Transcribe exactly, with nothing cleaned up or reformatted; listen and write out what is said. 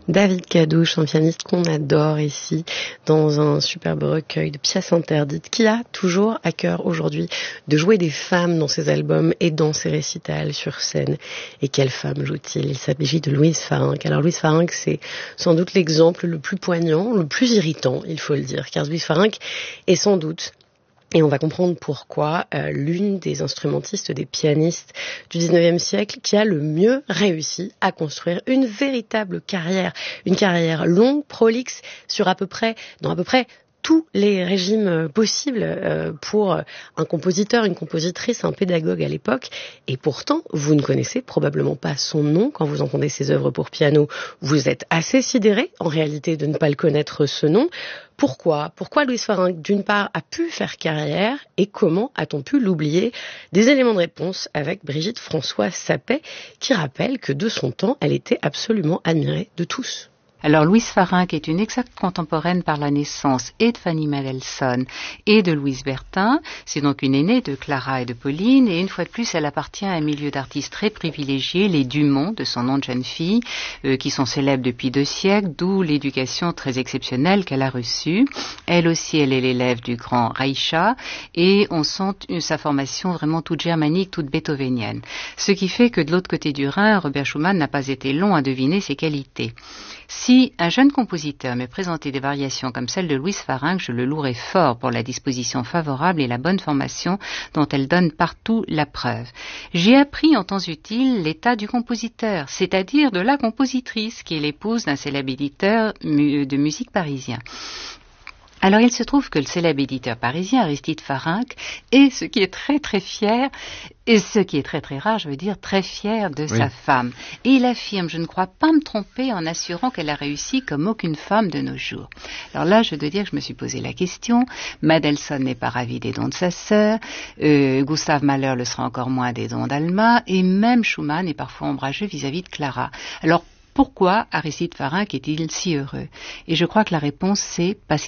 David Cadouche, un pianiste qu'on adore ici, dans un superbe recueil de pièces interdites, qui a toujours à cœur aujourd'hui de jouer des femmes dans ses albums et dans ses récitals sur scène. Et quelle femme joue-t-il? Il s'agit de Louise Farinck. Alors Louise Farinck, c'est sans doute l'exemple le plus poignant, le plus irritant, il faut le dire, car Louise Farinck est sans doute, et on va comprendre pourquoi, euh, l'une des instrumentistes, des pianistes du dix-neuvième siècle qui a le mieux réussi à construire une véritable carrière, une carrière longue, prolixe, sur à peu près, dans à peu près tous les régimes possibles euh, pour un compositeur, une compositrice, un pédagogue à l'époque. Et pourtant, vous ne connaissez probablement pas son nom quand vous entendez ses œuvres pour piano. Vous êtes assez sidéré, en réalité, de ne pas le connaître, ce nom. Pourquoi Pourquoi Louise Farinck, d'une part, a pu faire carrière et comment a-t-on pu l'oublier? Des éléments de réponse avec Brigitte François-Sapet, qui rappelle que de son temps, elle était absolument admirée de tous. Alors Louise Farinck est une exacte contemporaine par la naissance et de Fanny Mendelssohn et de Louise Bertin. C'est donc une aînée de Clara et de Pauline, et une fois de plus elle appartient à un milieu d'artistes très privilégié, les Dumont de son nom de jeune fille, euh, qui sont célèbres depuis deux siècles, d'où l'éducation très exceptionnelle qu'elle a reçue. Elle aussi, elle est l'élève du grand Reicha, et on sent une, sa formation vraiment toute germanique, toute beethovenienne. Ce qui fait que de l'autre côté du Rhin, Robert Schumann n'a pas été long à deviner ses qualités. Si un jeune compositeur me présentait des variations comme celle de Louise Farinck, je le louerais fort pour la disposition favorable et la bonne formation dont elle donne partout la preuve. J'ai appris en temps utile l'état du compositeur, c'est-à-dire de la compositrice, qui est l'épouse d'un célèbre éditeur de musique parisien. Alors il se trouve que le célèbre éditeur parisien Aristide Farinck est, ce qui est très très fier, et ce qui est très très rare, je veux dire, très fier de oui. sa femme. Et il affirme, je ne crois pas me tromper en assurant qu'elle a réussi comme aucune femme de nos jours. Alors là, je dois dire que je me suis posé la question. Mendelssohn n'est pas ravi des dons de sa sœur, euh, Gustave Mahler le sera encore moins des dons d'Alma, et même Schumann est parfois ombrageux vis-à-vis de Clara. Alors pourquoi Aristide Farinck est-il si heureux? Et je crois que la réponse c'est parce